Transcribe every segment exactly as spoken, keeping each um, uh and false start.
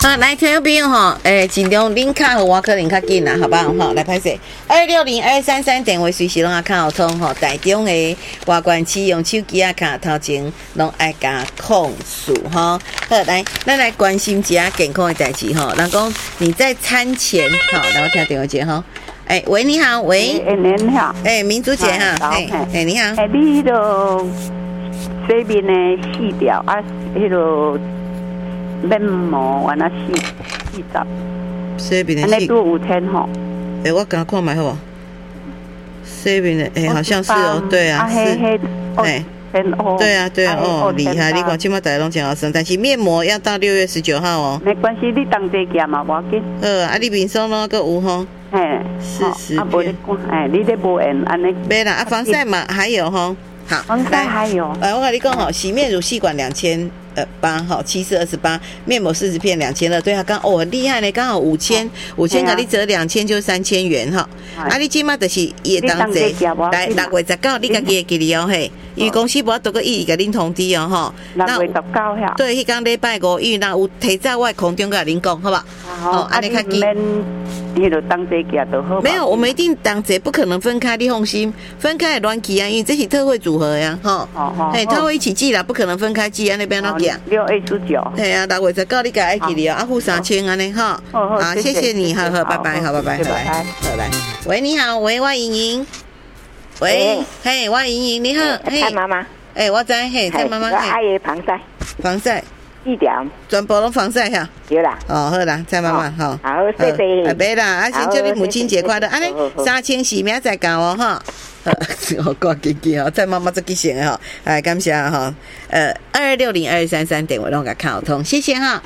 好，来听众朋友吼，诶，尽量恁卡和我可能较紧啦，好不好？吼，来拍摄二六零二三三电话随时拢啊卡互通吼，台中的外观区用手机啊卡头前拢爱加控诉吼。好，来，咱来关心一下健康的代志吼。人讲你在餐前，好，来我听电话接吼。哎、欸，喂，你好，喂， 哎、欸，您好， 哎、欸，民主姐哈，哎，哎、欸，你好， 哎、欸，你迄个水面的细条啊，迄个面膜完了细细杂， 水面的细， 安尼都五千吼。 哎、欸，我刚看买好不？水面的，哎、欸，好像是哦，对啊，是，哎。 哦， 对啊，对啊，哦，厉害！你看，起码大家拢真好生，但是面膜要到六月十九号哦。 没关系，你当这件嘛，无要紧。 呃，啊，你面霜咯个有吼， 嘿， 四十片。啊，无你讲，哎，你这无用安尼。 没啦，啊，防晒嘛还有吼，好， 防晒还有。 来，我跟你讲吼，洗面乳细管两千呃八哈，七四二十八，面膜四十片两千二，对啊，刚哦很厉害呢，刚好五千，五千给你折两千就三千元哈。啊，你今嘛就是也当这，来六月十九，你家己会记哩哦嘿。因为公司无法度个意甲恁通知哦吼， 六月十九遐。 对，迄天礼拜五，因为那有提早我空中甲恁讲，好吧？ 好，安尼较记。迄个当这件就好。 没有，我们一定当这，不可能分开，你放心。分开乱寄啊，因为这是特惠组合呀，吼。哦哦。哎，特惠一起寄啦，不可能分开寄啊，那边哪寄啊？ 六月十九。 对啊，六月十九你家爱记哩哦，啊付三千安尼哈。好，谢谢你，好好，拜拜，好，拜拜，好来，好来。喂，你好，喂，我莹莹。喂，嘿，我莹莹，你好， 嘿，蔡妈妈， 哎、欸，我知，嘿，蔡妈妈，嘿， 阿爷防晒， 防晒， 一条， 全部拢防晒哈， 对啦， 哦，好啦，蔡妈妈，好， 好，谢谢， 啊，别啦，啊，先祝你母亲节快乐，安尼三千四明仔搞哦，哈，我挂记记哦，蔡妈妈最记性的哈，哎，感谢哈，呃，二六零二三三电话拢甲卡通，谢谢哈。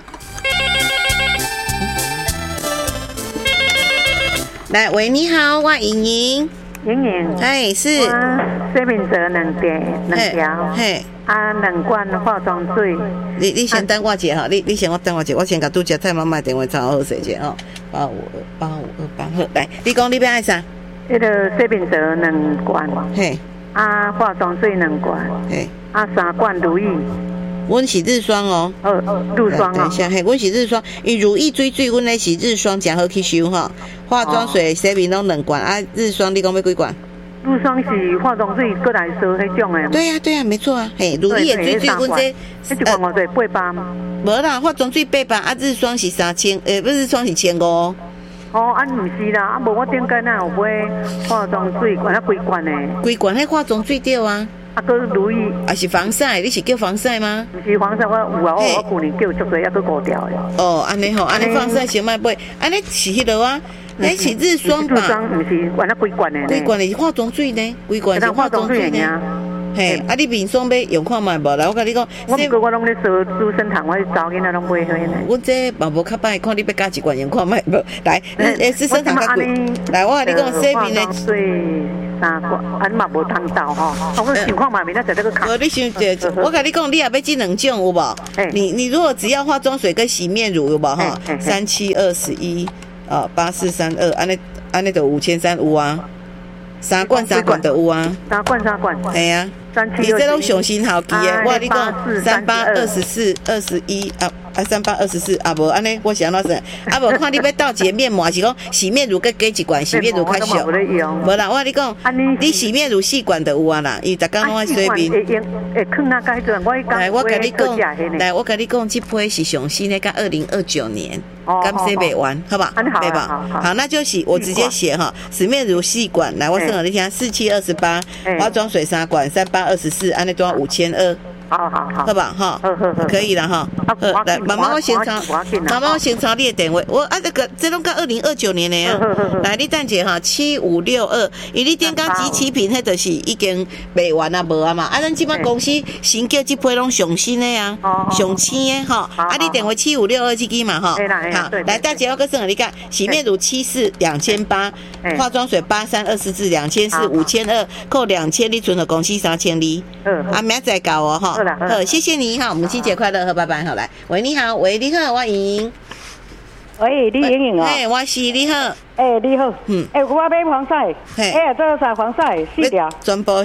来，喂，你好，我莹莹。 莹莹， 哎，是， 水面折两点两条，嘿，啊，两罐化妆水。 你你先等我一下哈，你你先我等我一下，我先甲拄只蔡妈妈电话抄好势者吼，八五二八五二八好，来，你讲你要爱啥？ 迄个水面折两罐，嘿，啊，化妆水两罐，嘿，啊，三罐如意。 阮是日霜哦， 呃，日霜哦。 等一下，嘿，阮是日霜，因如意水水，阮咧是日霜，真好去收哈。化妆水、洗面拢两罐，啊，日霜你讲要几罐？ 日霜是化妆水过来收迄种诶。 对呀、啊、对呀、啊，没错啊，嘿，如意的水水，阮这， 迄一罐偌济八百吗？ 无啦，化妆水八百，啊，日霜是三千，诶，不是日霜是千五。哦， 啊，毋是啦，啊，无我顶间哪有买化妆水，罐啊几罐诶？ 几罐迄化妆水对啊。 啊，个如意， 啊是防晒，你是叫防晒吗？ 不是防晒，我有啊，我我旧年叫足多，还佫高调的。 哦，安尼吼，安尼防晒先卖买，安尼是迄落啊，那是日霜吧？ 日霜毋是，原来几罐的。 几罐的是化妆水呢？几罐是化妆水呢？嘿，啊，你面霜要用看卖无啦？我跟你讲， 我不过我拢咧做资生堂，我找囡仔拢买迄个。 我这嘛无较歹，看你要加一罐用看卖无？来，诶，资生堂较贵。来，我跟你讲，洗面的水三罐，啊，你嘛无通到吼。我想看嘛，明仔载这个卡。 无你想这，我跟你讲，你也要这两种有无？你你如果只要化妆水跟洗面乳有无哈？三七二十一啊，八四三二，安尼安尼就五千三有啊。三罐三罐都有啊， 三罐三罐， 系啊，你这拢上新好记的，我你讲三八二十四二十一啊啊三八二十四啊无安尼，我想到是啊无看你要倒一个面膜，是讲洗面乳佮加一罐洗面乳较俗，无啦，我你讲，你洗面乳四罐就有啊啦，伊逐工拢爱洗面。 会放那介阵，我来我跟你讲，来我跟你讲，这批是上新的，甲二零二九年。刚洗没完，好吧？对吧？好，那就洗，我直接写哈。洗面乳细管，来，我算给你听，四七二十八，化妆水三管，三八二十四，按那多少五千二。 好好好， 好吧哈，可以了哈。来，妈妈我先抄，妈妈我先抄你的电话。我啊这个这拢到二零二九年的呀。来，你等下哈，七五六二，因为你点讲集齐品，迄就是已经卖完啊无啊嘛。啊，咱即摆公司新叫这批拢上新的呀，上新的哈。啊，你电话七五六二这支嘛哈。好，来大姐我个算你看，洗面乳七四两千八，化妆水八三二十四两千四五千二，扣两千，你存了公司三千二。啊，明仔搞哦哈。好，谢谢你哈，母亲节快乐，好，拜拜，好来，喂，你好，喂，你好，我莹莹， 喂，你莹莹哦， 哎，我是你好， 哎，你好，嗯，哎，我买防晒，哎，这个啥防晒四条， 全部遐，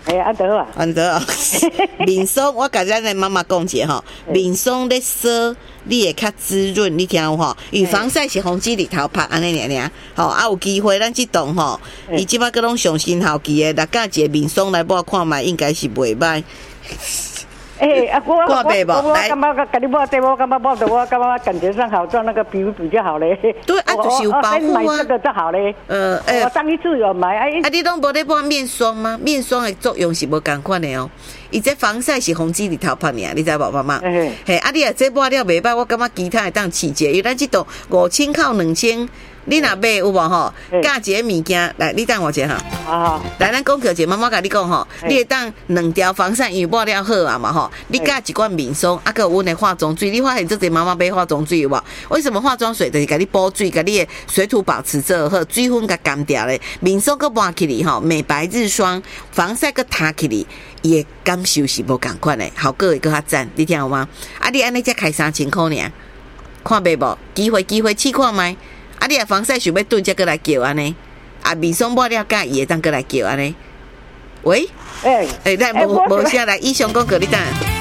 哎，安得啊， 安得啊。面霜，我甲咱的妈妈讲者吼，面霜咧烧，你会较滋润，你听有吼？因为防晒是防止日头晒安尼尔尔，吼啊有机会咱即栋吼，伊即摆佫拢上新好期的，六甲一个面霜来抹看卖，应该是袂歹。 哎，啊，我我我我感觉跟你抹这，我感觉抹的我感觉感觉上好像那个皮肤比较好嘞。 对，啊，就是有保护啊。 买这个就好嘞。 呃，哎， 我上一次有买，哎， 啊，你拢无咧抹面霜吗？面霜的作用是无共款的哦。伊这防晒是防止日头晒尔，你知无妈妈？嘿，啊，你啊这抹了袂歹，我感觉其他会当试者，因为咱即度五千靠两千。你若买有无吼？加一个物件来，你等我一下哈。 啊， 来，咱讲课者，妈妈甲你讲吼，你会当两条防晒油抹了好啊嘛吼，你加一罐面霜，啊个阮的化妆水，你发现这个妈妈买化妆水有无？为什么化妆水就是甲你补水，甲你的水土保持做好，水分甲干掉咧，面霜个抹起哩吼，美白日霜，防晒个擦起哩，伊的感受是无共款的，效果会更较赞，你听有吗？啊，你安尼才开三千块尔，看袂无？机会机会试看卖。啊！你啊防晒想要炖，才过来叫安尼。啊，面霜抹了甲伊会当过来叫安尼。喂，哎哎，来无无声来，以上讲过你等。